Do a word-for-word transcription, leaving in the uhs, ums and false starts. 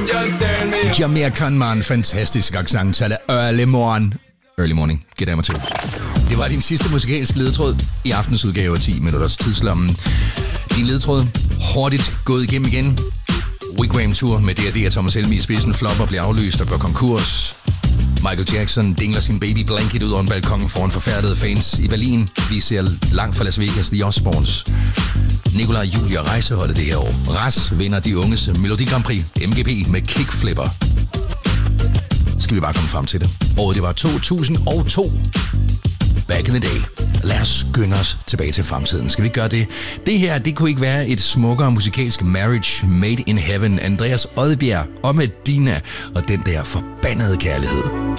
Jamaican man, fantastisk accent, så det early morning. Early morning, gætter mig til. Det var din sidste musikalske ledetråd i aftens udgave af ti minutters tidslommen. Din ledetråd, hurtigt gået igennem igen. Wigwam Tour med D og D og Thomas Helmig i spidsen flopper bliver aflyst og går konkurs. Michael Jackson dingler sin baby blanket ud over en balkon foran forfærdede fans i Berlin. Vi ser langt fra Las Vegas The Osbournes. Nikolaj Julia rejseholdet det her år. Ras vinder de unges Melodi Grand Prix M G P med Kickflipper. Skal vi bare komme frem til det. Året det var to tusind og to. Back in the day. Lad os skynde os tilbage til fremtiden. Skal vi gøre det? Det her, det kunne ikke være et smukkere musikalsk marriage made in heaven. Andreas Odbjerg og Medina og den der forbandede kærlighed.